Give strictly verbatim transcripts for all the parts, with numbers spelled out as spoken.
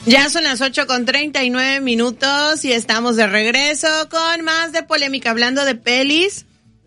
Ya son las ocho con treinta y nueve minutos y estamos de regreso con más de polémica, hablando de pelis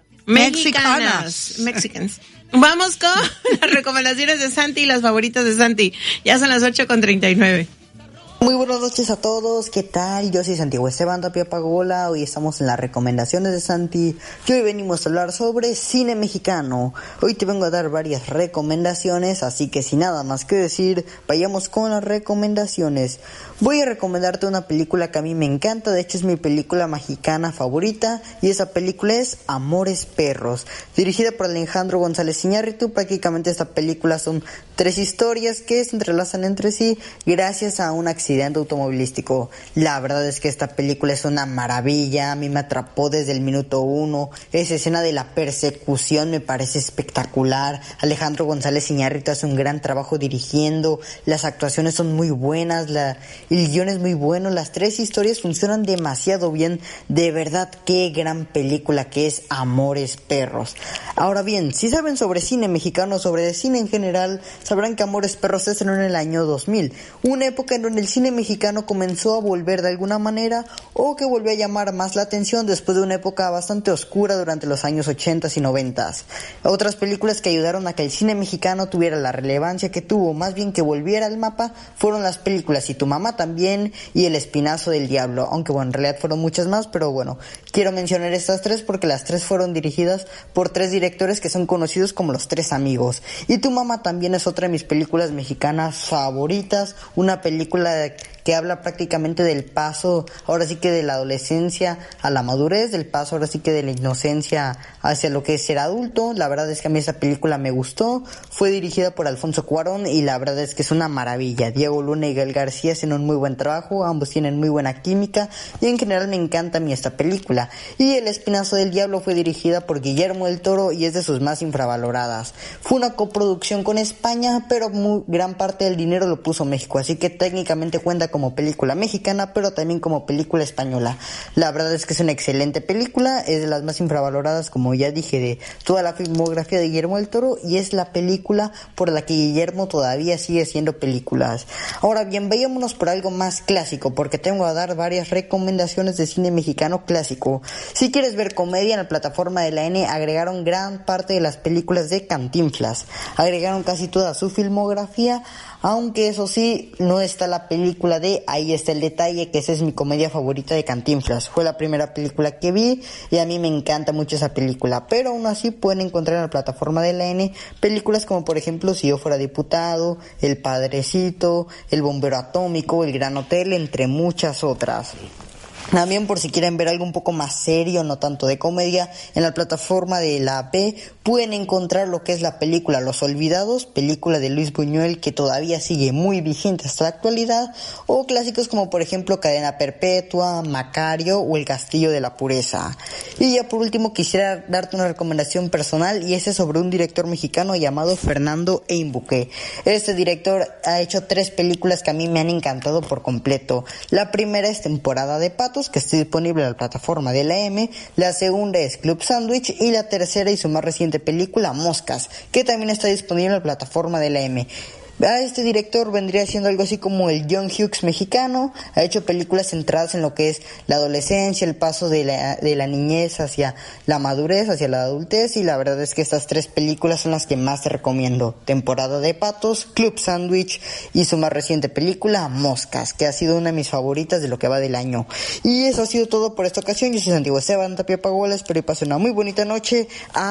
mexicanas. Mexicanas. Vamos con las recomendaciones de Santi y las favoritas de Santi. Ya son las ocho con treinta y nueve. Muy buenas noches a todos, ¿qué tal? Yo soy Santiago Esteban Tapia Pagola, hoy estamos en las recomendaciones de Santi y hoy venimos a hablar sobre cine mexicano. Hoy te vengo a dar varias recomendaciones, así que sin nada más que decir, vayamos con las recomendaciones. Voy a recomendarte una película que a mí me encanta, de hecho es mi película mexicana favorita, y esa película es Amores Perros, dirigida por Alejandro González Iñárritu. Prácticamente esta película son tres historias que se entrelazan entre sí gracias a un accidente automovilístico. La verdad es que esta película es una maravilla, a mí me atrapó desde el minuto uno, esa escena de la persecución me parece espectacular. Alejandro González Iñárritu hace un gran trabajo dirigiendo, las actuaciones son muy buenas, la el guión es muy bueno, las tres historias funcionan demasiado bien. De verdad, qué gran película que es Amores Perros. Ahora bien, si saben sobre cine mexicano, sobre cine en general, sabrán que Amores Perros se estrenó en el año dos mil, una época en donde el cine mexicano comenzó a volver de alguna manera, o que volvió a llamar más la atención después de una época bastante oscura durante los años ochenta y noventa. Otras películas que ayudaron a que el cine mexicano tuviera la relevancia que tuvo, más bien que volviera al mapa, fueron las películas Y tu mamá también y El Espinazo del Diablo, aunque bueno, en realidad fueron muchas más, pero bueno, quiero mencionar estas tres porque las tres fueron dirigidas por tres directores que son conocidos como los Tres Amigos. Y tu mamá también es otra de mis películas mexicanas favoritas, una película de que habla prácticamente del paso, ahora sí que de la adolescencia a la madurez, del paso ahora sí que de la inocencia hacia lo que es ser adulto. La verdad es que a mí esa película me gustó, fue dirigida por Alfonso Cuarón y la verdad es que es una maravilla. Diego Luna y Gael García hacen un muy buen trabajo, ambos tienen muy buena química y en general me encanta a mí esta película. Y El Espinazo del Diablo fue dirigida por Guillermo del Toro y es de sus más infravaloradas. Fue una coproducción con España, pero muy, gran parte del dinero lo puso México, así que técnicamente cuenta como película mexicana, pero también como película española. La verdad es que es una excelente película, es de las más infravaloradas, como ya dije, de toda la filmografía de Guillermo del Toro, y es la película por la que Guillermo todavía sigue haciendo películas. Ahora bien, vayámonos por algo más clásico, porque tengo a dar varias recomendaciones de cine mexicano clásico. Si quieres ver comedia, en la plataforma de la N agregaron gran parte de las películas de Cantinflas, agregaron casi toda su filmografía, aunque eso sí, no está la película de Ahí está el detalle, que esa es mi comedia favorita de Cantinflas. Fue la primera película que vi y a mí me encanta mucho esa película, pero aún así pueden encontrar en la plataforma de la N películas como por ejemplo Si yo fuera diputado, El Padrecito, El Bombero Atómico, El Gran Hotel, entre muchas otras. También, por si quieren ver algo un poco más serio, no tanto de comedia, en la plataforma de la P pueden encontrar lo que es la película Los Olvidados, película de Luis Buñuel que todavía sigue muy vigente hasta la actualidad, o clásicos como por ejemplo Cadena Perpetua, Macario o El Castillo de la Pureza. Y ya por último quisiera darte una recomendación personal, y ese es sobre un director mexicano llamado Fernando Einbuque. Este director ha hecho tres películas que a mí me han encantado por completo. La primera es Temporada de Patos, que está disponible en la plataforma de la M, la segunda es Club Sandwich y la tercera y su más reciente película Moscas, que también está disponible en la plataforma de la M. A este director vendría siendo algo así como el John Hughes mexicano. Ha hecho películas centradas en lo que es la adolescencia, el paso de la, de la niñez hacia la madurez, hacia la adultez, y la verdad es que estas tres películas son las que más te recomiendo: Temporada de Patos, Club Sandwich y su más reciente película Moscas, que ha sido una de mis favoritas de lo que va del año. Y eso ha sido todo por esta ocasión. Yo soy Santiago Esteban Tapia Pagola, espero que pasen una muy bonita noche.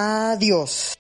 Adiós.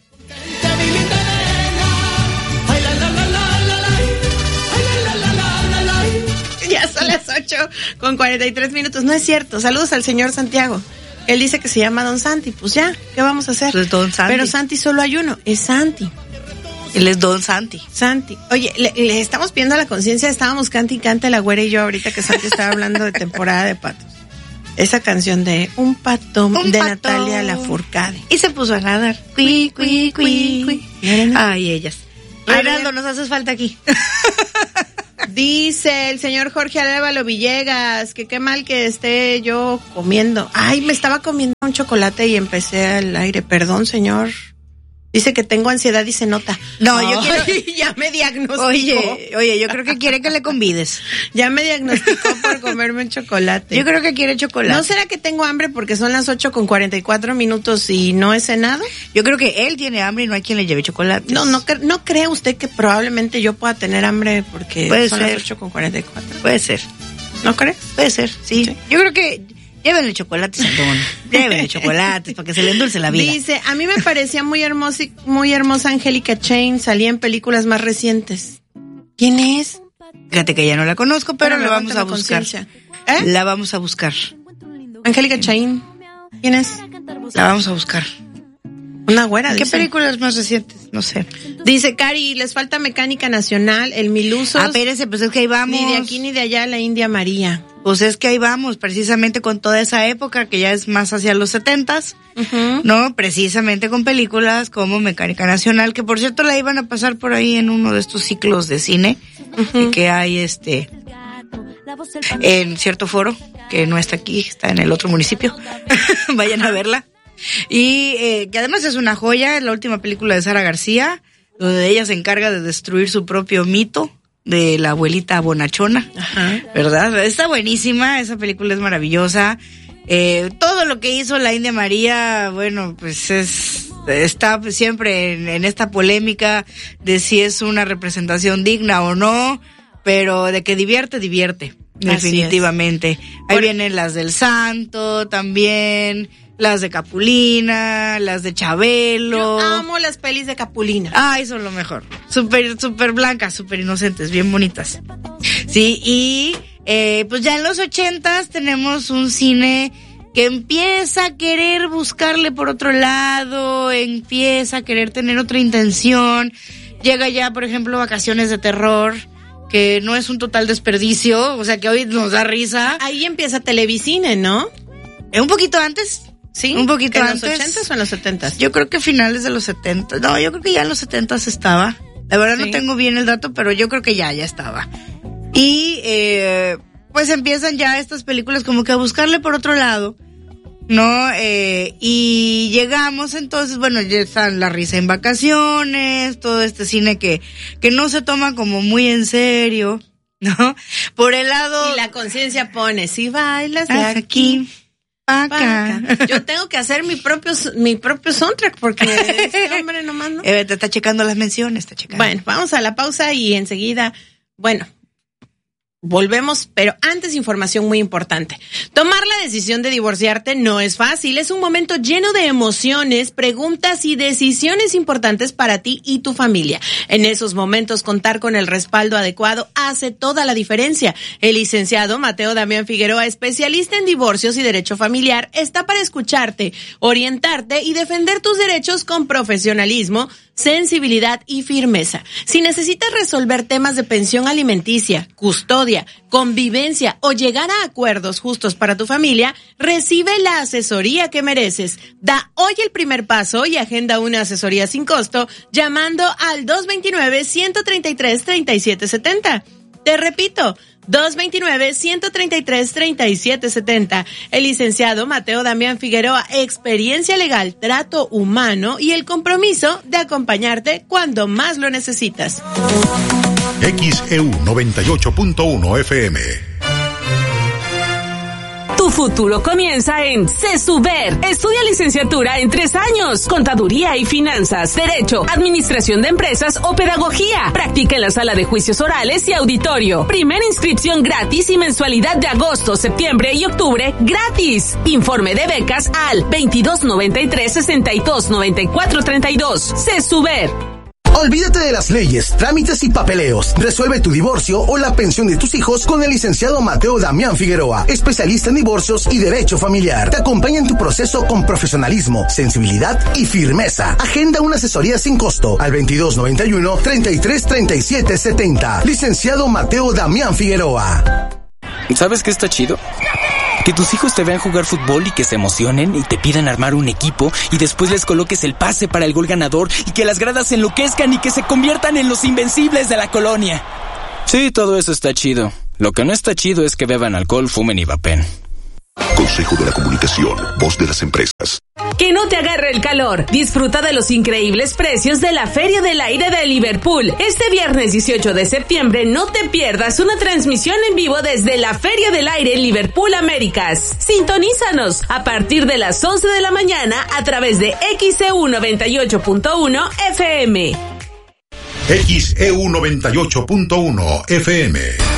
Ya son las ocho con cuarenta y tres minutos. No es cierto. Saludos al señor Santiago. Él dice que se llama Don Santi. Pues ya, ¿qué vamos a hacer? Pues Don Santi. Pero Santi solo hay uno. Es Santi. Él es Don Santi. Santi. Oye, le, le estamos pidiendo a la conciencia. Estábamos cante y cante la güera y yo ahorita que Santi estaba hablando de Temporada de Patos. Esa canción de Un pato Un de pato. Natalia Lafourcade. Y se puso a nadar. Cui, cui, cui, cui. Ay, ellas. Reinaldo, nos haces falta aquí. Dice el señor Jorge Arévalo Villegas que qué mal que esté yo comiendo. Ay, me estaba comiendo un chocolate y empecé al aire. Perdón, señor. Dice que tengo ansiedad y se nota. No, oh, yo quiero... ya me diagnosticó. Oye, oye, yo creo que quiere que le convides. Ya me diagnosticó por comerme un chocolate. Yo creo que quiere chocolate. ¿No será que tengo hambre porque son las ocho con cuarenta y cuatro minutos y no he cenado? Yo creo que él tiene hambre y no hay quien le lleve chocolate. No, no, no cree usted que probablemente yo pueda tener hambre porque Puede son ser. las ocho con cuarenta y cuatro. Puede ser. ¿No crees? Puede ser, sí. Sí. Yo creo que... Llévenle chocolates, Antón. Llévenle chocolates para que se le endulce la vida. Dice, a mí me parecía muy hermosa, muy hermosa Angélica Chain, salía en películas más recientes. ¿Quién es? Fíjate que ya no la conozco, pero, pero la vamos a buscar. ¿Eh? La vamos a buscar. Angélica Chain. ¿Quién es? La vamos a buscar. Una güera, ¿Qué dice. películas más recientes? No sé. Dice, Cari, les falta Mecánica Nacional, El Milusos. Ah, espérese, pues es que ahí vamos. Ni de aquí ni de allá, la India María. Pues es que ahí vamos, precisamente con toda esa época que ya es más hacia los setentas, uh-huh. ¿no? Precisamente con películas como Mecánica Nacional, que por cierto la iban a pasar por ahí en uno de estos ciclos de cine, uh-huh. que hay este, en cierto foro, que no está aquí, está en el otro municipio. Vayan a verla. Y eh, que además es una joya, es la última película de Sara García, donde ella se encarga de destruir su propio mito de la abuelita bonachona. Ajá. ¿Verdad? Está buenísima, esa película es maravillosa. Eh, todo lo que hizo la India María, bueno, pues es está siempre en, en esta polémica de si es una representación digna o no, pero de que divierte, divierte, definitivamente. Ahí Por... vienen las del Santo también, las de Capulina, las de Chabelo. Yo amo las pelis de Capulina. Ay, son lo mejor. Súper, súper blancas, súper inocentes, bien bonitas. Sí, y eh, pues ya en los ochentas tenemos un cine que empieza a querer buscarle por otro lado, empieza a querer tener otra intención. Llega ya, por ejemplo, Vacaciones de Terror, que no es un total desperdicio, o sea que hoy nos da risa. Ahí empieza Televicine, ¿no? Eh, un poquito antes. Sí, un poquito ¿en antes. los ochentas o en los setentas? Yo creo que finales de los setentas. No, yo creo que ya en los setentas estaba. La verdad sí. No tengo bien el dato, pero yo creo que ya, ya estaba. Y eh, pues empiezan ya estas películas como que a buscarle por otro lado, ¿no? Eh, y llegamos entonces, bueno, ya están La Risa en Vacaciones, todo este cine que, que no se toma como muy en serio, ¿no? Por el lado... Y la conciencia pone, si bailas de aquí... aquí Acá. Yo tengo que hacer mi propio mi propio soundtrack porque este hombre nomás no. Eh, te está checando las menciones, está checando. Bueno, vamos a la pausa y enseguida, bueno, volvemos, pero antes información muy importante. Tomar la decisión de divorciarte no es fácil, es un momento lleno de emociones, preguntas y decisiones importantes para ti y tu familia. En esos momentos contar con el respaldo adecuado hace toda la diferencia. El licenciado Mateo Damián Figueroa, especialista en divorcios y derecho familiar, está para escucharte, orientarte y defender tus derechos con profesionalismo, sensibilidad y firmeza. Si necesitas resolver temas de pensión alimenticia, custodia, convivencia o llegar a acuerdos justos para tu familia, recibe la asesoría que mereces. Da hoy el primer paso y agenda una asesoría sin costo llamando al dos veintinueve, ciento treinta y tres, treinta y siete setenta. Te repito, dos veintinueve, ciento treinta y tres, treinta y siete setenta. El licenciado Mateo Damián Figueroa, experiencia legal, trato humano y el compromiso de acompañarte cuando más lo necesitas. X E U noventa y ocho punto uno F M. Tu futuro comienza en CESUBER. Estudia licenciatura en tres años. Contaduría y finanzas, derecho, administración de empresas o pedagogía. Practica en la sala de juicios orales y auditorio. Primera inscripción gratis y mensualidad de agosto, septiembre y octubre gratis. Informe de becas al veintidós noventa y tres, sesenta y dos noventa y cuatro treinta y dos. CESUBER. Olvídate de las leyes, trámites y papeleos. Resuelve tu divorcio o la pensión de tus hijos con el licenciado Mateo Damián Figueroa, especialista en divorcios y derecho familiar. Te acompaña en tu proceso con profesionalismo, sensibilidad y firmeza. Agenda una asesoría sin costo al veintidós noventa y uno, treinta y tres, treinta y siete setenta. Licenciado Mateo Damián Figueroa. ¿Sabes qué está chido? Que tus hijos te vean jugar fútbol y que se emocionen y te pidan armar un equipo y después les coloques el pase para el gol ganador y que las gradas se enloquezcan y que se conviertan en los invencibles de la colonia. Sí, todo eso está chido. Lo que no está chido es que beban alcohol, fumen y vapen. Consejo de la Comunicación, voz de las empresas. Que no te agarre el calor. Disfruta de los increíbles precios de la Feria del Aire de Liverpool. Este viernes dieciocho de septiembre no te pierdas una transmisión en vivo desde la Feria del Aire Liverpool Américas. Sintonízanos a partir de las once de la mañana a través de X E U noventa y ocho punto uno F M. X E U noventa y ocho punto uno F M.